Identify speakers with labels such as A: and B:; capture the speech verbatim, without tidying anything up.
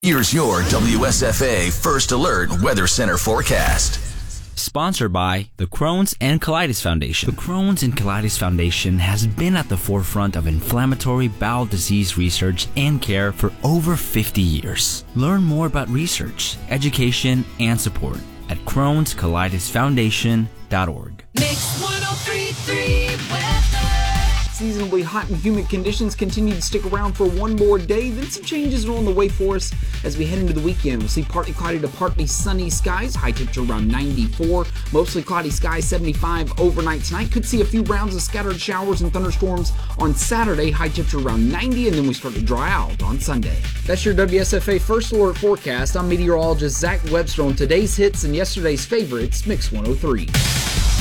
A: Here's your W S F A First Alert Weather Center forecast.
B: Sponsored by the Crohn's and Colitis Foundation. The Crohn's and Colitis Foundation has been at the forefront of inflammatory bowel disease research and care for over fifty years. Learn more about research, education, and support at crohns colitis foundation dot org.
C: Mix one oh three point three weather.
D: Seasonably hot and humid conditions continue to stick around for one more day. Then some changes are on the way for us as we head into the weekend. We'll see partly cloudy to partly sunny skies. High temperature around ninety-four. Mostly cloudy skies, seventy-five overnight tonight. Could see a few rounds of scattered showers and thunderstorms on Saturday. High temperature around ninety, and then we start to dry out on Sunday. That's your W S F A First Alert forecast. I'm meteorologist Zach Webster on today's hits and yesterday's favorites, Mix one oh three.